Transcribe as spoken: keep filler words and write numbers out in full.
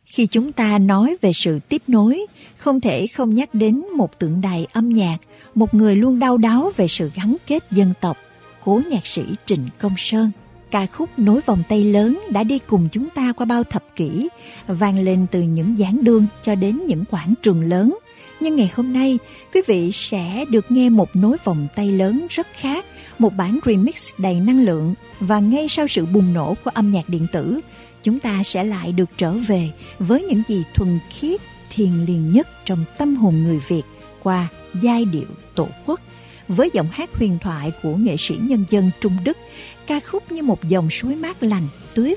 Khi chúng ta nói về sự tiếp nối, không thể không nhắc đến một tượng đài âm nhạc, một người luôn đau đáu về sự gắn kết dân tộc, cố nhạc sĩ Trịnh Công Sơn. Ca khúc Nối vòng tay lớn đã đi cùng chúng ta qua bao thập kỷ, vang lên từ những giảng đường cho đến những quảng trường lớn. Nhưng ngày hôm nay, quý vị sẽ được nghe một nối vòng tay lớn rất khác, một bản remix đầy năng lượng, và ngay sau sự bùng nổ của âm nhạc điện tử, chúng ta sẽ lại được trở về với những gì thuần khiết, thiêng liêng nhất trong tâm hồn người Việt qua giai điệu tổ quốc. Với giọng hát huyền thoại của nghệ sĩ nhân dân Trung Đức, ca khúc như một dòng suối mát lành tưới